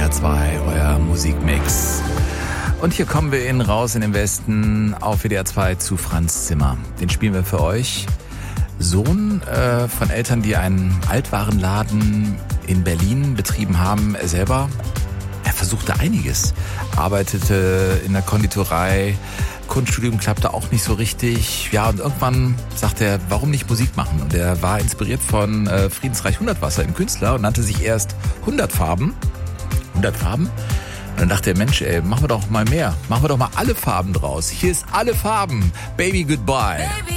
WDR 2, euer Musikmix. Und hier kommen wir innen raus in den Westen auf WDR 2 zu Franz Zimmer. Den spielen wir für euch. Sohn von Eltern, die einen Altwarenladen in Berlin betrieben haben. Er selber, er versuchte einiges. Arbeitete in der Konditorei. Kunststudium klappte auch nicht so richtig. Ja, und irgendwann sagte er, warum nicht Musik machen? Und er war inspiriert von Friedensreich Hundertwasser, im Künstler, und nannte sich erst 100 Farben. 100 Farben? Und dann dachte er, Mensch, ey, machen wir doch mal mehr. Machen wir doch mal alle Farben draus. Hier ist alle Farben. Baby, goodbye. Baby.